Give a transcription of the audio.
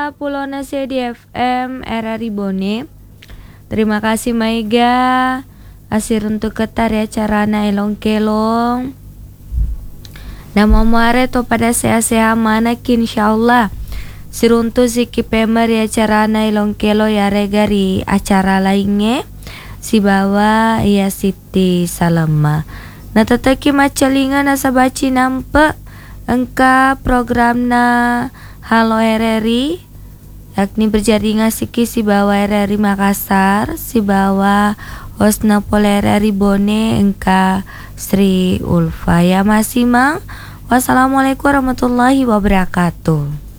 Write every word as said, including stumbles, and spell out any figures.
Pulona C D F M R R I Bone. Terima kasih Maiga asir untuk ketar ya carana elong kelong. Nama muare to pada seha-seha mana kin insyaallah. Siruntu siki pemer ya carana elong kelo ya regari acara lainnya. Si bawa ya Siti Salama. Nah teteki macalinga nasa baci nampe engka program na Halo R R I yakni berjaringan siki si bawa R R I Makassar, si bawa Hosna Pol R R I Bone engka Sri Ulfa ya masih mang. Wassalamualaikum warahmatullahi wabarakatuh.